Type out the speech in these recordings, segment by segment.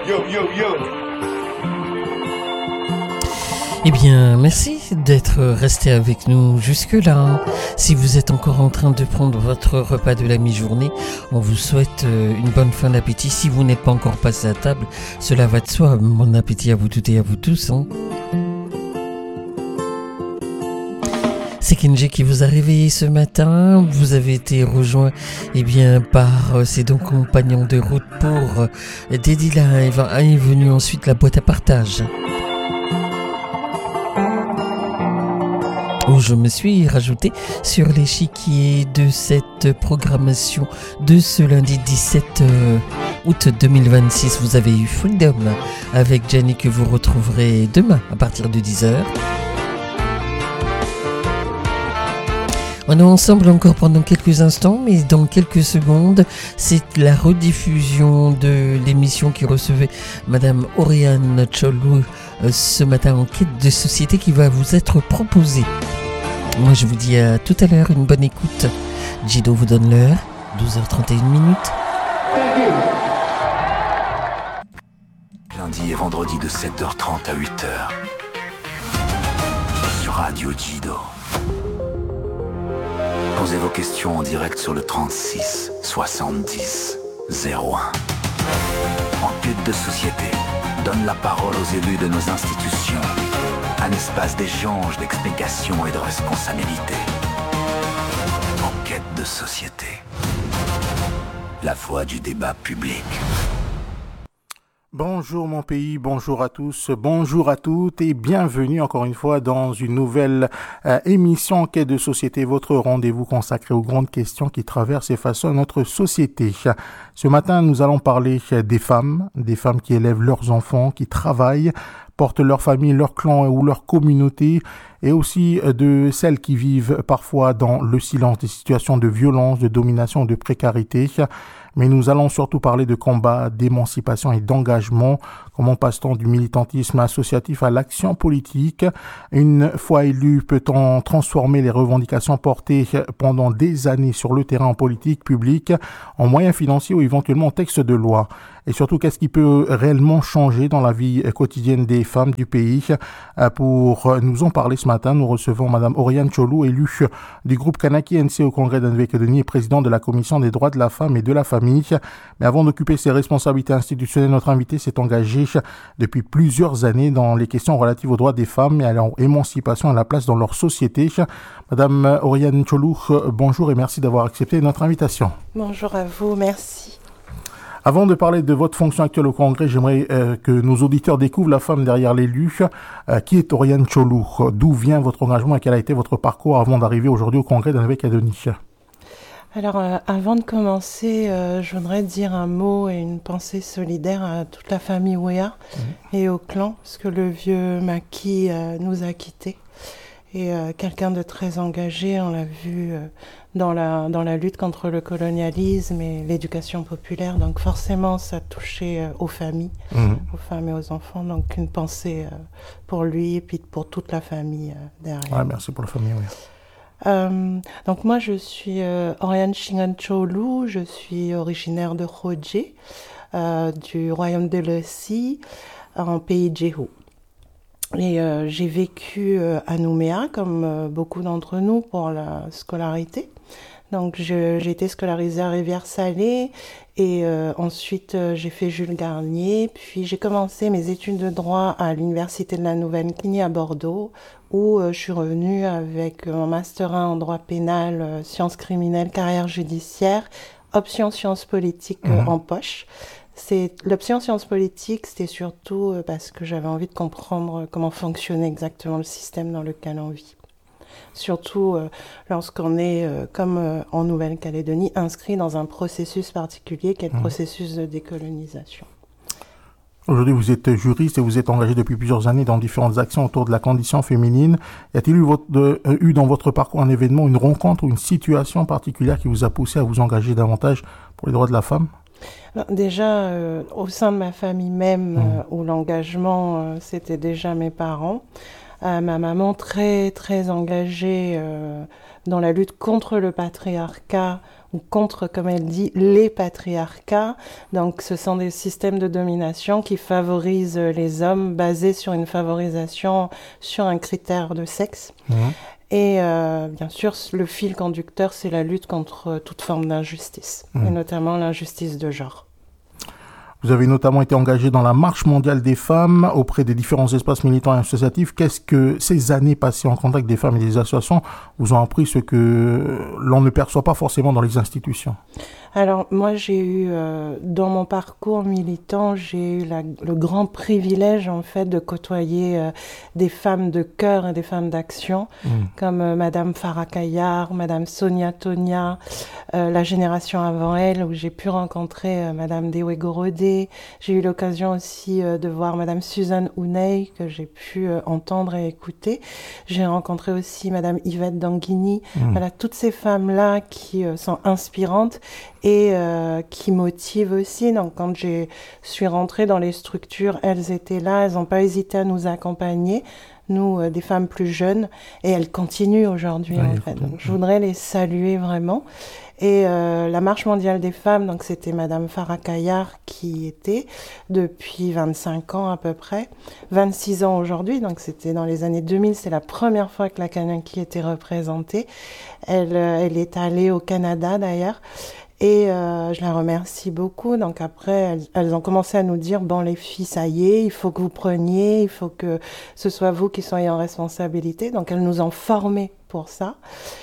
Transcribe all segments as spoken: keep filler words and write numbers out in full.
Yo, yo, yo. Eh bien, merci d'être resté avec nous jusque-là. Si vous êtes encore en train de prendre votre repas de la mi-journée, on vous souhaite une bonne fin d'appétit. Si vous n'êtes pas encore passé à table, cela va de soi. Bon appétit à vous toutes et à vous tous. Hein. C'est Kenji qui vous a réveillé ce matin. Vous avez été rejoint eh bien, par ses deux compagnons de route pour Daddy Live. Est venue ensuite la boîte à partage, où je me suis rajouté sur l'échiquier de cette programmation de ce lundi dix-sept août deux mille vingt-six. Vous avez eu Freedom avec Jenny que vous retrouverez demain à partir de dix heures. On est ensemble encore pendant quelques instants, mais dans quelques secondes, c'est la rediffusion de l'émission qui recevait Madame Oriane Cholou ce matin en quête de société qui va vous être proposée. Moi je vous dis à tout à l'heure, une bonne écoute. Jido vous donne l'heure, douze heures trente et une minutes. Lundi et vendredi de sept heures trente à huit heures sur Radio Jido. Posez vos questions en direct sur le trente-six soixante-dix zéro un. Enquête de société donne la parole aux élus de nos institutions. Un espace d'échange, d'explication et de responsabilité. Enquête de société. La voix du débat public. Bonjour mon pays, bonjour à tous, bonjour à toutes et bienvenue encore une fois dans une nouvelle euh, émission Enquête de société, votre rendez-vous consacré aux grandes questions qui traversent et façonnent notre société. Ce matin, nous allons parler des femmes, des femmes qui élèvent leurs enfants, qui travaillent, portent leur famille, leur clan ou leur communauté, et aussi de celles qui vivent parfois dans le silence des situations de violence, de domination, de précarité. Mais nous allons surtout parler de combat, d'émancipation et d'engagement. Comment passe-t-on du militantisme associatif à l'action politique? Une fois élu, peut-on transformer les revendications portées pendant des années sur le terrain en politique publique en moyens financiers ou éventuellement en texte de loi? Et surtout, qu'est-ce qui peut réellement changer dans la vie quotidienne des femmes du pays? Pour nous en parler ce matin, nous recevons Madame Oriane Cholou, élue du groupe Kanaki N C au Congrès d'Anvek-Denis et présidente de la Commission des droits de la femme et de la famille. Mais avant d'occuper ses responsabilités institutionnelles, notre invitée s'est engagée depuis plusieurs années dans les questions relatives aux droits des femmes et à leur émancipation et à la place dans leur société. Madame Oriane Cholou, bonjour et merci d'avoir accepté notre invitation. Bonjour à vous, merci. Avant de parler de votre fonction actuelle au Congrès, j'aimerais euh, que nos auditeurs découvrent la femme derrière l'élu. Euh, qui est Oriane Cholou? D'où vient votre engagement et quel a été votre parcours avant d'arriver aujourd'hui au Congrès d'Anvek-Denis? Alors, euh, avant de commencer, euh, je voudrais dire un mot et une pensée solidaire à toute la famille Ouéa mmh. et au clan, parce que le vieux maquis euh, nous a quittés. Et euh, quelqu'un de très engagé, on l'a vu euh, dans la dans la lutte contre le colonialisme et l'éducation populaire. Donc forcément, ça touchait euh, aux familles, mmh. aux femmes et aux enfants. Donc une pensée euh, pour lui et puis pour toute la famille euh, derrière. Ouais, merci pour la famille, oui. Euh, donc moi, je suis euh, Oriane Chingan Cholou, je suis originaire de Hodje, euh, du royaume de Lessi, en pays Djéhou. Et euh, j'ai vécu euh, à Nouméa, comme euh, beaucoup d'entre nous, pour la scolarité. Donc je, j'ai été scolarisée à Rivière-Salée et euh, ensuite euh, j'ai fait Jules Garnier. Puis j'ai commencé mes études de droit à l'université de la Nouvelle-Guinée à Bordeaux, où euh, je suis revenue avec mon master un en droit pénal, euh, sciences criminelles, carrière judiciaire, option sciences politiques euh, mmh. en poche. C'est, l'option sciences politiques, c'était surtout euh, parce que j'avais envie de comprendre comment fonctionnait exactement le système dans lequel on vit. Surtout euh, lorsqu'on est, euh, comme euh, en Nouvelle-Calédonie, inscrit dans un processus particulier qui est le mmh. processus de décolonisation. Aujourd'hui, vous êtes juriste et vous êtes engagé depuis plusieurs années dans différentes actions autour de la condition féminine. Y a-t-il eu, votre, de, euh, eu dans votre parcours un événement, une rencontre ou une situation particulière qui vous a poussé à vous engager davantage pour les droits de la femme? Alors, déjà, euh, au sein de ma famille même, mmh. euh, où l'engagement, euh, c'était déjà mes parents. Euh, ma maman très très engagée euh, dans la lutte contre le patriarcat, ou contre, comme elle dit, les patriarcats. Donc ce sont des systèmes de domination qui favorisent les hommes, basés sur une favorisation sur un critère de sexe. Mmh. Et euh, bien sûr, le fil conducteur, c'est la lutte contre toute forme d'injustice, mmh. et notamment l'injustice de genre. Vous avez notamment été engagé dans la Marche mondiale des femmes auprès des différents espaces militants et associatifs. Qu'est-ce que ces années passées en contact des femmes et des associations vous ont appris, ce que l'on ne perçoit pas forcément dans les institutions? Alors moi j'ai eu, euh, dans mon parcours militant, j'ai eu la, le grand privilège en fait de côtoyer euh, des femmes de cœur et des femmes d'action, mmh. comme euh, Madame Farah Kayar, Madame Sonia Tonia, euh, la génération avant elle, où j'ai pu rencontrer euh, Madame Dewe Gorodé. J'ai eu l'occasion aussi euh, de voir Madame Suzanne Ouney, que j'ai pu euh, entendre et écouter. J'ai rencontré aussi Madame Yvette Danguigny. Mmh. Voilà, toutes ces femmes-là qui euh, sont inspirantes et euh, qui motive aussi. Donc quand je suis rentrée dans les structures, elles étaient là, elles n'ont pas hésité à nous accompagner, nous, euh, des femmes plus jeunes, et elles continuent aujourd'hui, oui, en fait. Donc je voudrais les saluer vraiment. Et euh, la Marche mondiale des femmes, donc c'était Madame Farah Kayar qui était depuis vingt-cinq ans à peu près, vingt-six ans aujourd'hui, donc c'était dans les années deux mille, c'est la première fois que la Kanaki était représentée. Elle, euh, elle est allée au Canada d'ailleurs. Et euh, je la remercie beaucoup. Donc après, elles, elles ont commencé à nous dire, bon les filles, ça y est, il faut que vous preniez, il faut que ce soit vous qui soyez en responsabilité. Donc elles nous ont formés pour ça.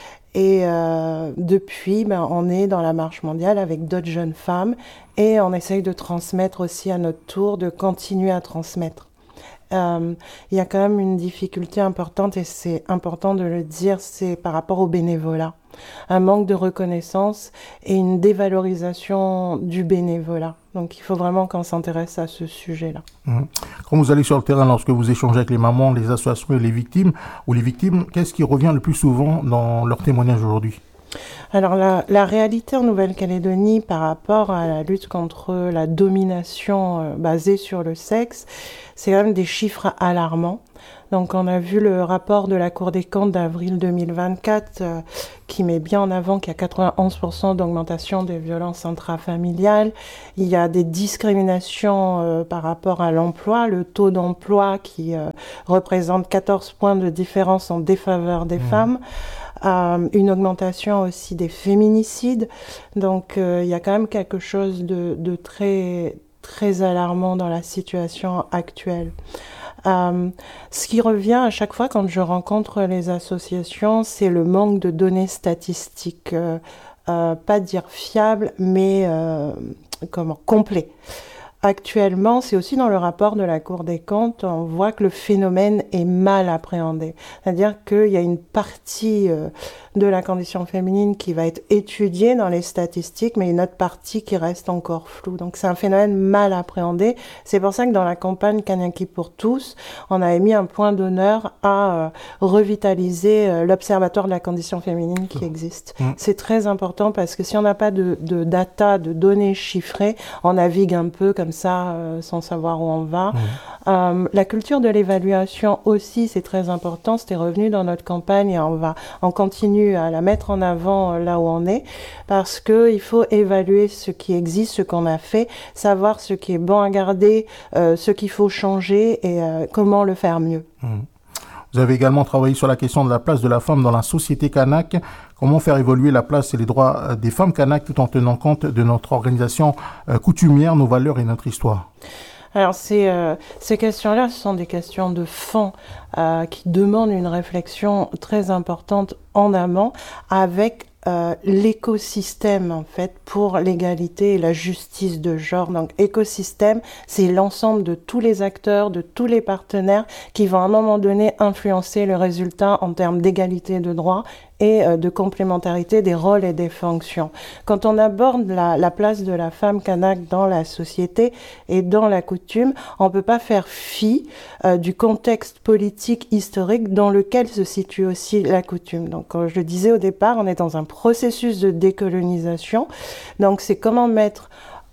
Et euh, depuis, ben, on est dans la marche mondiale avec d'autres jeunes femmes et on essaye de transmettre aussi à notre tour, de continuer à transmettre. Euh, il y a quand même une difficulté importante et c'est important de le dire, c'est par rapport au bénévolat. Un manque de reconnaissance et une dévalorisation du bénévolat. Donc il faut vraiment qu'on s'intéresse à ce sujet-là. Mmh. Quand vous allez sur le terrain, lorsque vous échangez avec les mamans, les associations et les victimes, ou les victimes, qu'est-ce qui revient le plus souvent dans leurs témoignages aujourd'hui ? Alors la, la réalité en Nouvelle-Calédonie par rapport à la lutte contre la domination euh, basée sur le sexe, c'est quand même des chiffres alarmants. Donc on a vu le rapport de la Cour des comptes d'avril deux mille vingt-quatre euh, qui met bien en avant qu'il y a quatre-vingt-onze pour cent d'augmentation des violences intrafamiliales. Il y a des discriminations euh, par rapport à l'emploi, le taux d'emploi qui euh, représente quatorze points de différence en défaveur des mmh. femmes. Euh, une augmentation aussi des féminicides. Donc euh, il y a quand même quelque chose de, de très, très alarmant dans la situation actuelle. Euh, ce qui revient à chaque fois quand je rencontre les associations, c'est le manque de données statistiques, euh, euh, pas dire fiables, mais euh, comment, complets. Actuellement, c'est aussi dans le rapport de la Cour des comptes, on voit que le phénomène est mal appréhendé. C'est-à-dire qu'il y a une partie euh, de la condition féminine qui va être étudiée dans les statistiques, mais une autre partie qui reste encore floue. Donc c'est un phénomène mal appréhendé. C'est pour ça que dans la campagne Kanaki pour tous, on avait mis un point d'honneur à euh, revitaliser euh, l'Observatoire de la condition féminine qui existe. Mmh. C'est très important parce que si on n'a pas de, de data, de données chiffrées, on navigue un peu comme ça, euh, sans savoir où on va. Mmh. Euh, la culture de l'évaluation aussi, c'est très important. C'était revenu dans notre campagne et on va, on continue à la mettre en avant euh, là où on est, parce que il faut évaluer ce qui existe, ce qu'on a fait, savoir ce qui est bon à garder, euh, ce qu'il faut changer et euh, comment le faire mieux. Mmh. Vous avez également travaillé sur la question de la place de la femme dans la société kanak. Comment faire évoluer la place et les droits des femmes kanak tout en tenant compte de notre organisation euh, coutumière, nos valeurs et notre histoire? Alors ces, euh, ces questions-là, ce sont des questions de fond euh, qui demandent une réflexion très importante en amont avec Euh, l'écosystème en fait pour l'égalité et la justice de genre. Donc écosystème, c'est l'ensemble de tous les acteurs, de tous les partenaires qui vont à un moment donné influencer le résultat en termes d'égalité de droits et euh, de complémentarité des rôles et des fonctions. Quand on aborde la, la place de la femme kanak dans la société et dans la coutume, on peut pas faire fi euh, du contexte politique historique dans lequel se situe aussi la coutume. Donc comme je le disais au départ, on est dans un processus de décolonisation. Donc c'est comment mettre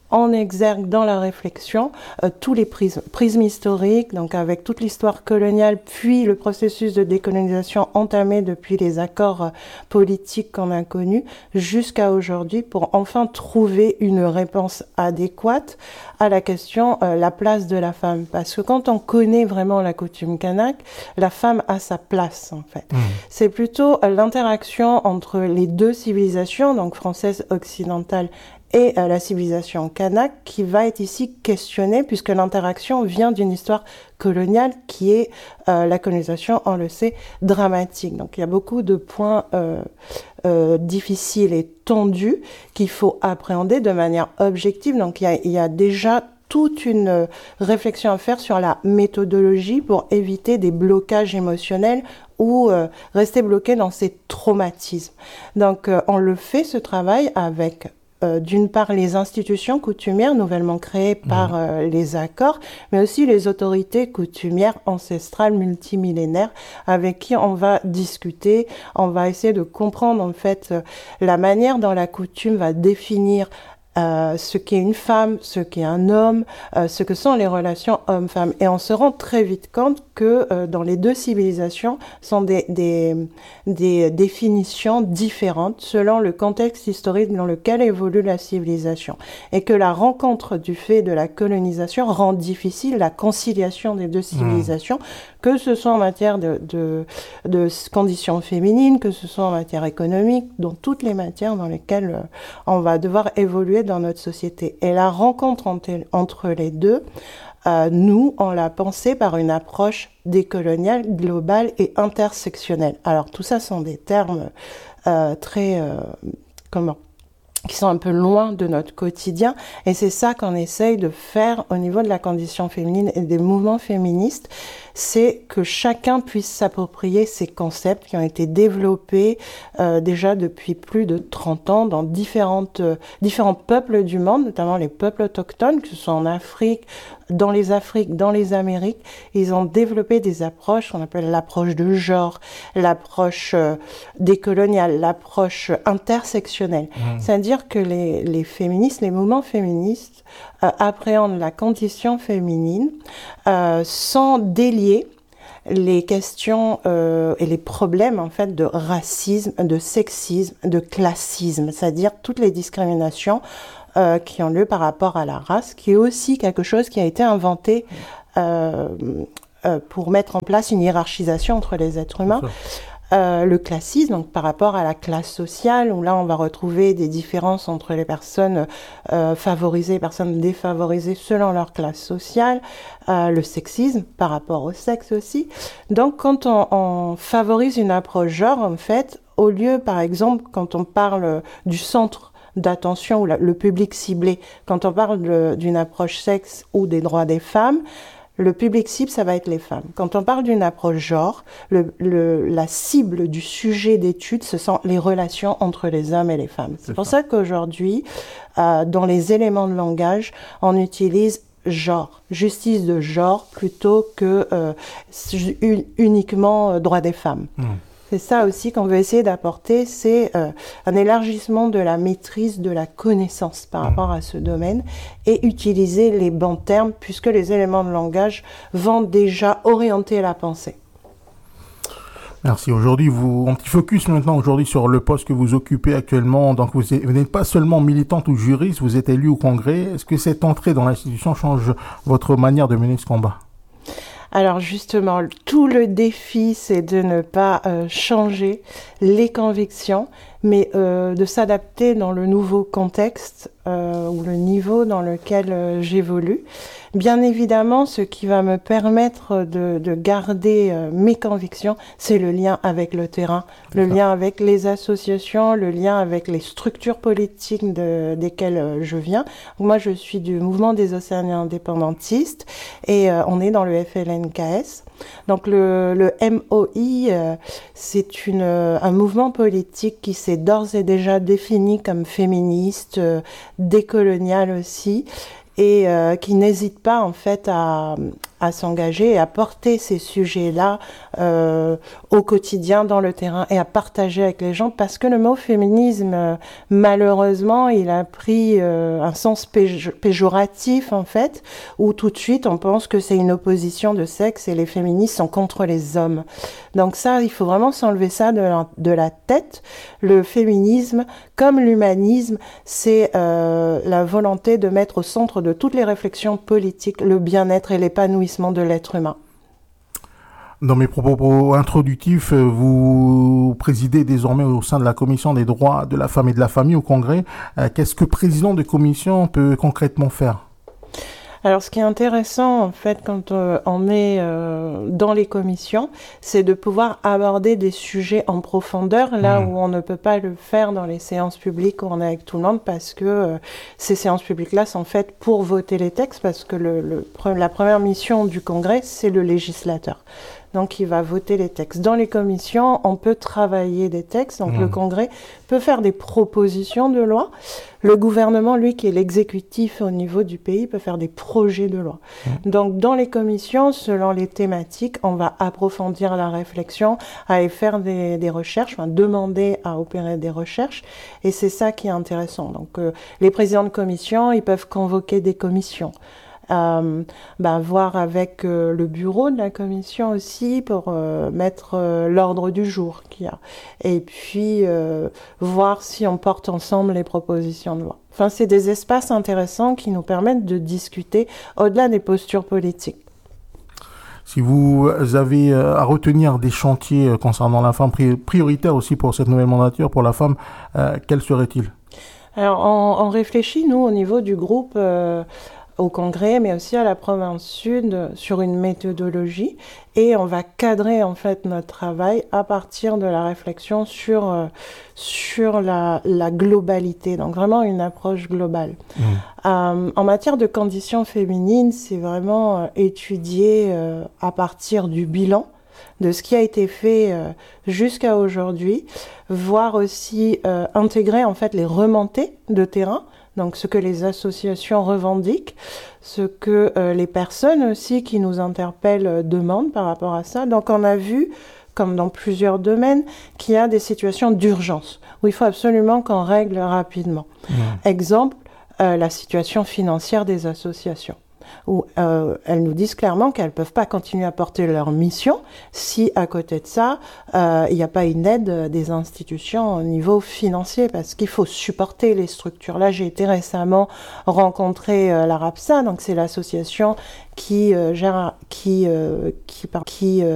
en exergue dans la réflexion euh, tous les prismes, prismes historiques, donc avec toute l'histoire coloniale, puis le processus de décolonisation entamé depuis les accords euh, politiques qu'on a connus, jusqu'à aujourd'hui, pour enfin trouver une réponse adéquate à la question euh, la place de la femme. Parce que quand on connaît vraiment la coutume kanak, la femme a sa place, en fait. Mmh. C'est plutôt euh, l'interaction entre les deux civilisations, donc française occidentale et euh, la civilisation kanak, qui va être ici questionnée, puisque l'interaction vient d'une histoire coloniale qui est euh, la colonisation, on le sait, dramatique. Donc il y a beaucoup de points euh, euh, difficiles et tendus qu'il faut appréhender de manière objective. Donc il y a, il y a déjà toute une réflexion à faire sur la méthodologie pour éviter des blocages émotionnels ou euh, rester bloqué dans ces traumatismes. Donc euh, on le fait, ce travail, avec Euh, d'une part les institutions coutumières nouvellement créées par euh, les accords, mais aussi les autorités coutumières ancestrales multimillénaires avec qui on va discuter, on va essayer de comprendre en fait euh, la manière dont la coutume va définir Euh, ce qu'est une femme, ce qu'est un homme, euh, ce que sont les relations hommes-femmes. Et on se rend très vite compte que euh, dans les deux civilisations sont des, des, des définitions différentes selon le contexte historique dans lequel évolue la civilisation. Et que la rencontre du fait de la colonisation rend difficile la conciliation des deux civilisations, mmh. que ce soit en matière de, de, de conditions féminines, que ce soit en matière économique, dans toutes les matières dans lesquelles euh, on va devoir évoluer dans notre société. Et la rencontre entre, entre les deux, euh, nous, on l'a pensé par une approche décoloniale, globale et intersectionnelle. Alors tout ça sont des termes euh, très... Euh, comment qui sont un peu loin de notre quotidien, et c'est ça qu'on essaye de faire au niveau de la condition féminine et des mouvements féministes, c'est que chacun puisse s'approprier ces concepts qui ont été développés euh, déjà depuis plus de trente ans dans différentes, euh, différents peuples du monde, notamment les peuples autochtones, que ce soit en Afrique, dans les Afriques, dans les Amériques. Ils ont développé des approches qu'on appelle l'approche de genre, l'approche euh, décoloniale, l'approche intersectionnelle. Mmh. C'est-à-dire que les, les féministes, les mouvements féministes euh, appréhendent la condition féminine euh, sans délier les questions euh, et les problèmes en fait de racisme, de sexisme, de classisme, c'est-à-dire toutes les discriminations euh, qui ont lieu par rapport à la race, qui est aussi quelque chose qui a été inventé euh, euh, pour mettre en place une hiérarchisation entre les êtres humains. Euh, le classisme, donc par rapport à la classe sociale, où là on va retrouver des différences entre les personnes euh, favorisées et les personnes défavorisées selon leur classe sociale, euh, le sexisme par rapport au sexe aussi. Donc quand on, on favorise une approche genre, en fait, au lieu par exemple quand on parle du centre d'attention ou la, le public ciblé, quand on parle de, d'une approche sexe ou des droits des femmes, le public cible, ça va être les femmes. Quand on parle d'une approche genre, le, le, la cible du sujet d'étude, ce sont les relations entre les hommes et les femmes. C'est, C'est pour ça, ça qu'aujourd'hui, euh, dans les éléments de langage, on utilise genre, justice de genre, plutôt que euh, uniquement euh, droit des femmes. Mmh. C'est ça aussi qu'on veut essayer d'apporter, c'est euh, un élargissement de la maîtrise de la connaissance par rapport à ce domaine et utiliser les bons termes puisque les éléments de langage vont déjà orienter la pensée. Merci. Aujourd'hui, vous, un petit focus maintenant aujourd'hui sur le poste que vous occupez actuellement. Donc, vous, vous n'êtes pas seulement militante ou juriste, vous êtes élue au Congrès. Est-ce que cette entrée dans l'institution change votre manière de mener ce combat ? Alors justement, tout le défi, c'est de ne pas euh, changer les convictions, mais euh, de s'adapter dans le nouveau contexte euh, ou le niveau dans lequel euh, j'évolue. Bien évidemment, ce qui va me permettre de, de garder euh, mes convictions, c'est le lien avec le terrain, le lien avec les associations, le lien avec les structures politiques de, desquelles euh, je viens. Moi, je suis du mouvement des Océaniens indépendantistes et euh, on est dans le F L N K S. Donc le, le M O I, euh, c'est une, euh, un mouvement politique qui s'est d'ores et déjà défini comme féministe, euh, décolonial aussi, et euh, qui n'hésite pas en fait à, à s'engager et à porter ces sujets-là euh, au quotidien, dans le terrain, et à partager avec les gens, parce que le mot féminisme, euh, malheureusement, il a pris euh, un sens péj- péjoratif, en fait, où tout de suite, on pense que c'est une opposition de sexe et les féministes sont contre les hommes. Donc ça, il faut vraiment s'enlever ça de la, de la tête. Le féminisme, comme l'humanisme, c'est euh, la volonté de mettre au centre de toutes les réflexions politiques le bien-être et l'épanouissement de l'être humain. Dans mes propos introductifs, vous présidez désormais au sein de la Commission des droits de la femme et de la famille au Congrès. Qu'est-ce que le président de commission peut concrètement faire ? Alors, ce qui est intéressant, en fait, quand euh, on est euh, dans les commissions, c'est de pouvoir aborder des sujets en profondeur, là mmh. où on ne peut pas le faire dans les séances publiques où on est avec tout le monde, parce que euh, ces séances publiques-là sont faites pour voter les textes, parce que le, le, la première mission du Congrès, c'est le législateur. Donc, il va voter les textes. Dans les commissions, on peut travailler des textes. Donc, mmh. le Congrès peut faire des propositions de loi. Le gouvernement, lui, qui est l'exécutif au niveau du pays, peut faire des projets de loi. Mmh. Donc, dans les commissions, selon les thématiques, on va approfondir la réflexion, aller faire des, des recherches, enfin, demander à opérer des recherches. Et c'est ça qui est intéressant. Donc, euh, les présidents de commission, ils peuvent convoquer des commissions. Euh, bah, voir avec euh, le bureau de la commission aussi pour euh, mettre euh, l'ordre du jour qu'il y a. Et puis, euh, voir si on porte ensemble les propositions de loi. Enfin, c'est des espaces intéressants qui nous permettent de discuter au-delà des postures politiques. Si vous avez à retenir des chantiers concernant la femme, prioritaires aussi pour cette nouvelle mandature pour la femme, euh, quels seraient-ils ? Alors, on, on réfléchit, nous, au niveau du groupe... Euh, au Congrès, mais aussi à la province sud, sur une méthodologie, et on va cadrer en fait notre travail à partir de la réflexion sur euh, sur la, la globalité, donc vraiment une approche globale. Mmh. Euh, en matière de conditions féminines, c'est vraiment euh, étudier euh, à partir du bilan de ce qui a été fait euh, jusqu'à aujourd'hui, voir aussi euh, intégrer en fait les remontées de terrain. Donc, ce que les associations revendiquent, ce que euh, les personnes aussi qui nous interpellent euh, demandent par rapport à ça. Donc, on a vu, comme dans plusieurs domaines, qu'il y a des situations d'urgence où il faut absolument qu'on règle rapidement. Mmh. Exemple, euh, la situation financière des associations, où euh, elles nous disent clairement qu'elles ne peuvent pas continuer à porter leur mission si, à côté de ça, euh, il n'y a pas une aide des institutions au niveau financier, parce qu'il faut supporter les structures. Là, j'ai été récemment rencontrer euh, l'ARAPSA, donc c'est l'association qui euh, gère, qui, euh, qui, qui euh,